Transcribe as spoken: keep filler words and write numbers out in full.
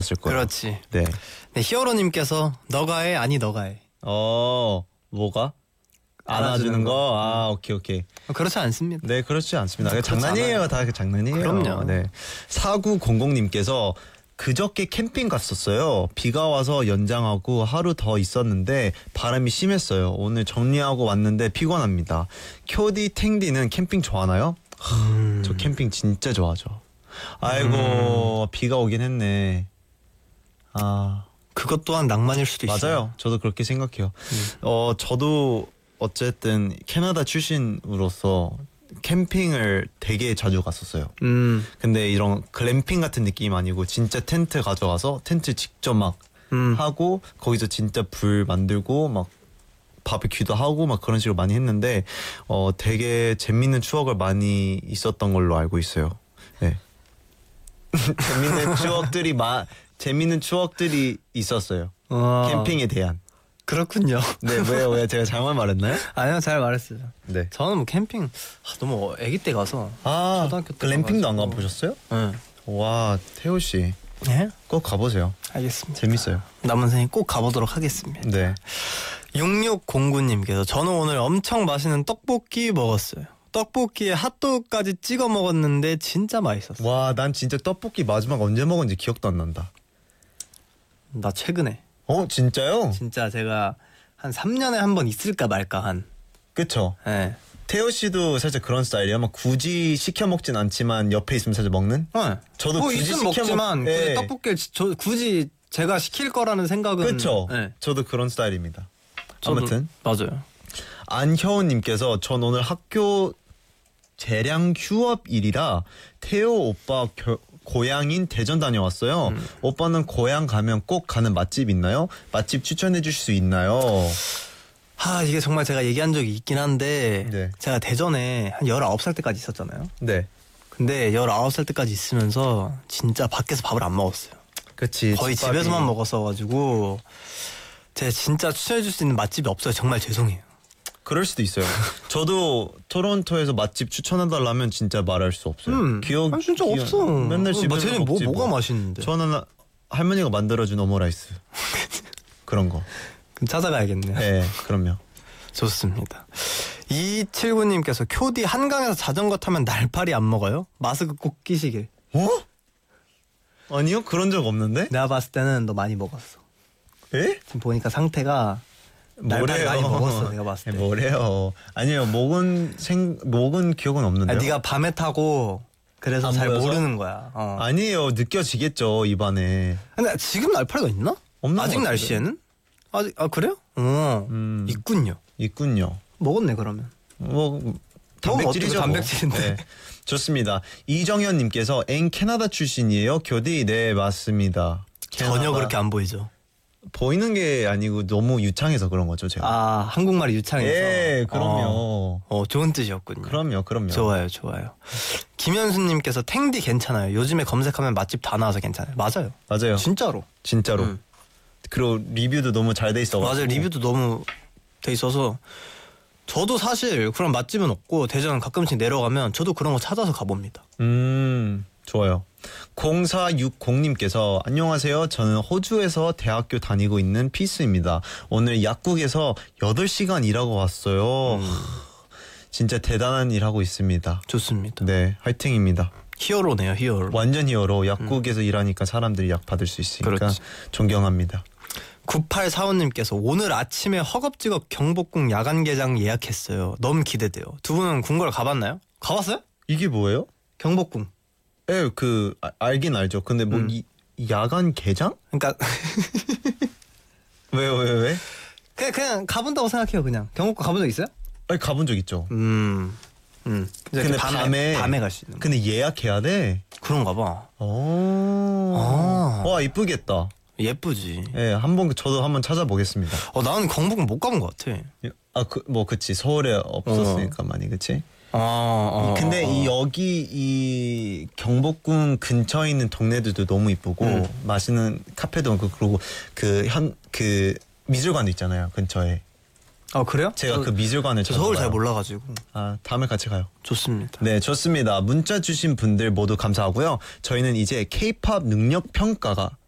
했을 거예요. 그렇지. 네. 네, 히어로님께서 너가 해 아니 너가 해. 어 뭐가? 안아주는, 안아주는 거? 거. 아 오케이 오케이. 그렇지 않습니다. 네 그렇지 않습니다. 그렇지 장난이에요. 않아요. 다 장난이에요. 그럼요. 네. 사구공공님께서 그저께 캠핑 갔었어요. 비가 와서 연장하고 하루 더 있었는데 바람이 심했어요. 오늘 정리하고 왔는데 피곤합니다. 쿄디 탱디는 캠핑 좋아하나요? 음. 저 캠핑 진짜 좋아하죠. 아이고 음. 비가 오긴 했네. 아 그것 또한 낭만일 수도 있어요. 맞아요. 저도 그렇게 생각해요. 음. 어 저도 어쨌든 캐나다 출신으로서 캠핑을 되게 자주 갔었어요. 음. 근데 이런 글램핑 같은 느낌 아니고 진짜 텐트 가져가서 텐트 직접 막 음. 하고 거기서 진짜 불 만들고 막 바비큐도 하고 막 그런 식으로 많이 했는데 어 되게 재밌는 추억을 많이 있었던 걸로 알고 있어요. 네. 재밌는 추억들이 마 재밌는 추억들이 있었어요. 어. 캠핑에 대한. 그렇군요. 네, 왜요? 왜 제가 잘못 말했나요? 아니요, 잘 말했어요. 네. 저는 뭐 캠핑 아, 너무 아기 때 가서 아, 초등학교 때 글램핑도 안 가가지고. 가보셨어요? 네. 와, 태호 씨. 네? 꼭 가보세요. 알겠습니다. 재밌어요. 남은 생에 꼭 가보도록 하겠습니다. 네. 육육공구님께서 저는 오늘 엄청 맛있는 떡볶이 먹었어요. 떡볶이에 핫도그까지 찍어 먹었는데 진짜 맛있었어요. 와, 난 진짜 떡볶이 마지막 언제 먹었는지 기억도 안 난다. 나 최근에 어, 진짜요? 진짜 제가 한 삼 년에 한 번 있을까 말까 한. 그쵸? 네. 태호 씨도 살짝 그런 스타일이에요. 막 굳이 시켜 먹진 않지만 옆에 있으면 살짝 먹는? 네. 저도 뭐 굳이 있으면 시켜 먹지만 먹- 굳이 예. 떡볶이를 지- 저, 굳이 제가 시킬 거라는 생각은. 그쵸? 네. 저도 그런 스타일입니다. 저도- 아무튼 맞아요. 안효은님께서 전 오늘 학교 재량 휴업일이라 태호 오빠 겨, 고향인 대전 다녀왔어요. 음. 오빠는 고향 가면 꼭 가는 맛집 있나요? 맛집 추천해 주실 수 있나요? 하 이게 정말 제가 얘기한 적이 있긴 한데 네. 제가 대전에 한 열아홉 살 때까지 있었잖아요. 네. 근데 열아홉 살 때까지 있으면서 진짜 밖에서 밥을 안 먹었어요. 그치. 거의 집밥이- 집에서만 먹었어가지고 제가 진짜 추천해줄 수 있는 맛집이 없어요. 정말 죄송해요. 그럴 수도 있어요. 저도 토론토에서 맛집 추천해달라면 진짜 말할 수 없어요. 음. 기억 아, 진짜 기억- 없어. 맨날 어, 집에서 쟤네 뭐 먹지 뭐가 뭐. 맛있는데? 저는 할머니가 만들어준 오므라이스 그런 거. 그럼 찾아가야겠네요. 네, 그럼요. 좋습니다. 이칠구님께서 쿄디 한강에서 자전거 타면 날파리 안 먹어요? 마스크 꼭 끼시길. 어? 아니요, 그런 적 없는데? 내가 봤을 때는 너 많이 먹었어. 에? 지금 보니까 상태가 날파리 많이 먹었어. 내가 봤을 때. 뭐래요? 아니요, 먹은 생 먹은 기억은 없는데요. 아니, 네가 밤에 타고 그래서 안 잘 보여서? 모르는 거야. 어. 아니에요, 느껴지겠죠 입안에. 근데 지금 날파리가 있나? 없는 것 아직 같은데. 날씨에는? 아직 아 그래요? 어 음. 있군요. 있군요. 먹었네 그러면. 뭐 단백질이죠. 어떻게 단백질인데. 뭐. 네. 좋습니다. 이정현님께서 엥 캐나다 출신이에요? 교디 네 맞습니다. 전혀 캐나다. 그렇게 안 보이죠. 보이는 게 아니고 너무 유창해서 그런 거죠 제가. 아 한국말이 유창해서. 예, 그럼요. 어, 어 좋은 뜻이었군요. 그럼요, 그럼요. 좋아요, 좋아요. 김현수님께서 탱디 괜찮아요. 요즘에 검색하면 맛집 다 나와서 괜찮아요. 맞아요. 맞아요. 진짜로. 진짜로. 음. 그리고 리뷰도 너무 잘 돼 있어. 맞아요. 리뷰도 너무 돼 있어서 저도 사실 그런 맛집은 없고 대전 가끔씩 내려가면 저도 그런 거 찾아서 가봅니다. 음, 좋아요. 공사육공님께서 안녕하세요. 저는 호주에서 대학교 다니고 있는 피스입니다. 오늘 약국에서 여덟 시간 일하고 왔어요. 음. 진짜 대단한 일 하고 있습니다. 좋습니다. 네, 화이팅입니다. 히어로네요, 히어로. 완전 히어로. 약국에서 일하니까 사람들이 약 받을 수 있으니까 그렇지. 존경합니다. 구팔사오님께서 오늘 아침에 허겁지겁 경복궁 야간개장 예약했어요. 너무 기대돼요. 두 분은 궁궐 가봤나요? 가봤어요? 이게 뭐예요? 경복궁. 예, 그 아, 알긴 알죠. 근데 뭐 음. 이, 야간 개장? 그러니까 왜요, 왜, 왜? 그냥 그냥 가본다고 생각해요. 그냥 경복궁 가본 적 있어요? 아니 가본 적 있죠. 음, 음. 이제 근데 밤에 밤에 밤에 갈 수 있는. 거. 근데 예약해야 돼. 그런가 봐. 오. 아. 와 이쁘겠다. 예쁘지. 예, 한번 저도 한번 찾아보겠습니다. 어 나는 경복궁 못 가본 것 같아. 아, 그 뭐 그치 서울에 없었으니까 많이 그치. 아, 어, 근데 어, 이 어. 여기 이 경복궁 근처에 있는 동네들도 너무 이쁘고 음. 맛있는 카페도 많고 그리고 그 현 그 미술관도 있잖아요 근처에. 아 그래요? 제가 저, 그 미술관을 저 서울 잘 찾아봐요. 몰라가지고. 아 다음에 같이 가요. 좋습니다. 네, 좋습니다. 문자 주신 분들 모두 감사하고요. 저희는 이제 K-팝 능력 평가가